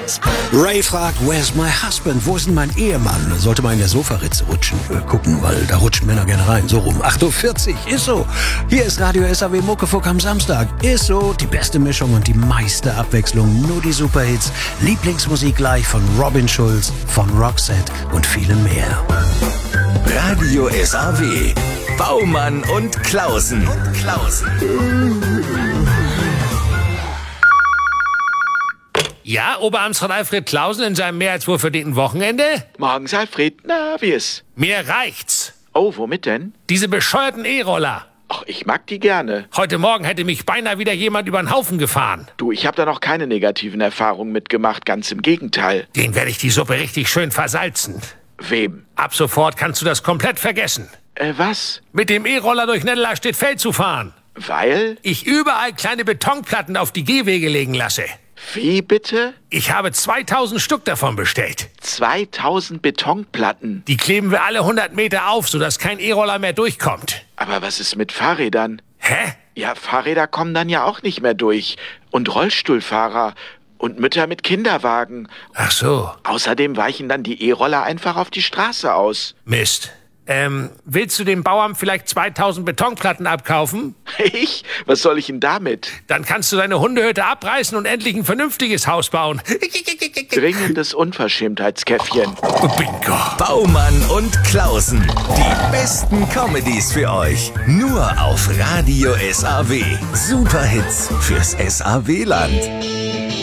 Ray fragt, where's my husband? Wo ist denn mein Ehemann? Sollte mal in der Sofaritze gucken, weil da rutschen Männer gerne rein. So rum. 8.40 Uhr. Ist so. Hier ist Radio SAW Muckefuck am Samstag. Ist so. Die beste Mischung und die meiste Abwechslung. Nur die Superhits. Lieblingsmusik live von Robin Schulz, von Roxette und vielen mehr. Radio SAW. Baumann und Klausen. Ja, Oberamtsrat Alfred Klausen in seinem mehr als wohl verdienten Wochenende? Morgens, Alfred. Na, wie ist? Mir reicht's. Oh, womit denn? Diese bescheuerten E-Roller. Ach, ich mag die gerne. Heute Morgen hätte mich beinahe wieder jemand über den Haufen gefahren. Du, ich habe da noch keine negativen Erfahrungen mitgemacht, ganz im Gegenteil. Den werde ich die Suppe richtig schön versalzen. Wem? Ab sofort kannst du das komplett vergessen. Was? Mit dem E-Roller durch Nettelstedt-Feld zu fahren. Weil? Ich überall kleine Betonplatten auf die Gehwege legen lasse. Wie bitte? Ich habe 2000 Stück davon bestellt. 2000 Betonplatten? Die kleben wir alle 100 Meter auf, sodass kein E-Roller mehr durchkommt. Aber was ist mit Fahrrädern? Hä? Ja, Fahrräder kommen dann ja auch nicht mehr durch. Und Rollstuhlfahrer. Und Mütter mit Kinderwagen. Ach so. Außerdem weichen dann die E-Roller einfach auf die Straße aus. Mist. Willst du dem Bauern vielleicht 2000 Betonplatten abkaufen? Ich? Was soll ich denn damit? Dann kannst du deine Hundehütte abreißen und endlich ein vernünftiges Haus bauen. Dringendes Unverschämtheitskäffchen. Bingo. Baumann und Klausen. Die besten Comedies für euch. Nur auf Radio SAW. Superhits fürs SAW-Land.